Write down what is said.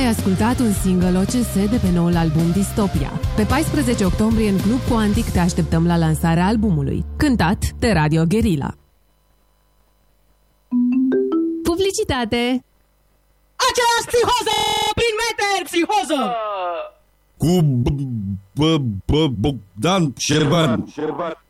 Ai ascultat un single OCS de pe noul album Dystopia. Pe 14 octombrie în Club Quantic te așteptăm la lansarea albumului. Cântat de Radio Guerilla. Publicitate! Aceeași psihoză! Prin meter, psihoză! Cu Bogdan Șerban.